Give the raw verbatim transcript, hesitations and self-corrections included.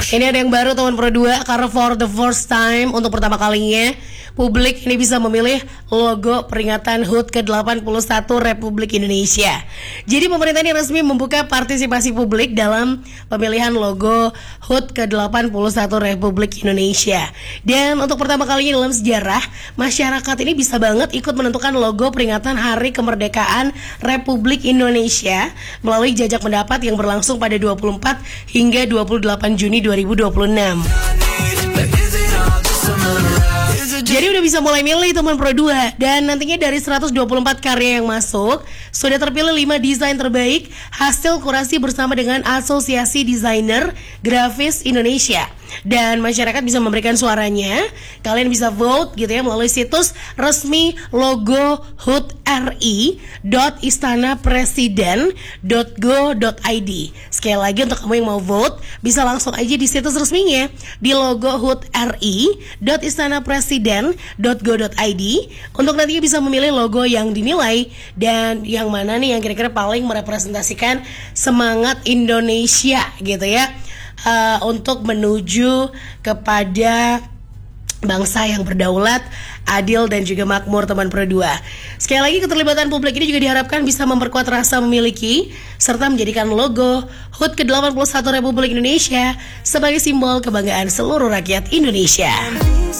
Ini ada yang baru teman Pro dua, karena for the first time, untuk pertama kalinya publik ini bisa memilih logo peringatan H U T ke delapan puluh satu Republik Indonesia. Jadi pemerintah ini resmi membuka partisipasi publik dalam pemilihan logo H U T ke delapan puluh satu Republik Indonesia. Dan untuk pertama kalinya dalam sejarah, masyarakat ini bisa banget ikut menentukan logo peringatan Hari Kemerdekaan Republik Indonesia melalui jajak pendapat yang berlangsung pada dua puluh empat hingga dua puluh delapan Juni dua ribu dua puluh enam. Jadi udah bisa mulai milih teman Pro dua. Dan nantinya dari seratus dua puluh empat karya yang masuk, sudah terpilih lima desain terbaik hasil kurasi bersama dengan Asosiasi Desainer Grafis Indonesia. Dan masyarakat bisa memberikan suaranya. Kalian bisa vote gitu ya melalui situs resmi logo hutri dot istana presiden dot go dot i d. Sekali lagi untuk kamu yang mau vote, bisa langsung aja di situs resminya di logo hutri dot istana presiden dot go dot i d untuk nantinya bisa memilih logo yang dinilai dan yang mana nih yang kira-kira paling merepresentasikan semangat Indonesia gitu ya. Uh, untuk menuju kepada bangsa yang berdaulat, adil dan juga makmur teman Pro dua. Sekali lagi keterlibatan publik ini juga diharapkan bisa memperkuat rasa memiliki serta menjadikan logo H U T ke delapan puluh satu Republik Indonesia sebagai simbol kebanggaan seluruh rakyat Indonesia.